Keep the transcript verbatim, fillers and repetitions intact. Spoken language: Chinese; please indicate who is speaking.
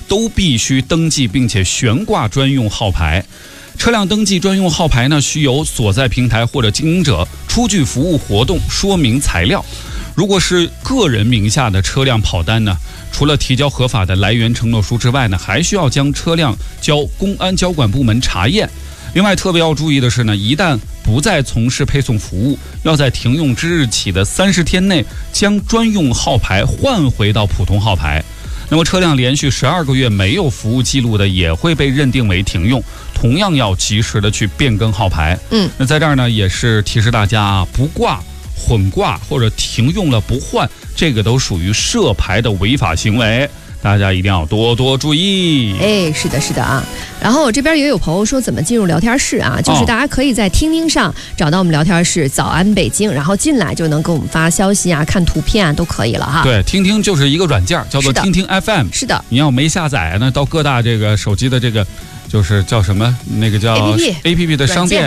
Speaker 1: 都必须登记并且悬挂专用号牌。车辆登记专用号牌呢，需由所在平台或者经营者出具服务活动说明材料。如果是个人名下的车辆跑单呢，除了提交合法的来源承诺书之外呢，还需要将车辆交公安交管部门查验。另外特别要注意的是呢，一旦不再从事配送服务，要在停用之日起的三十天内将专用号牌换回到普通号牌。那么车辆连续十二个月没有服务记录的，也会被认定为停用，同样要及时的去变更号牌。
Speaker 2: 嗯，
Speaker 1: 那在这儿呢，也是提示大家啊，不挂、混挂或者停用了不换，这个都属于涉牌的违法行为。大家一定要多多注意。
Speaker 2: 哎，是的，是的啊。然后我这边也有朋友说怎么进入聊天室啊，就是大家可以在听听上找到我们聊天室早安北京，然后进来就能给我们发消息啊、看图片啊都可以了哈。
Speaker 1: 对，听听就是一个软件，叫做听听 F M。
Speaker 2: 是的，
Speaker 1: 你要没下载呢，到各大这个手机的这个就是叫什么那个叫 A P P 的商店。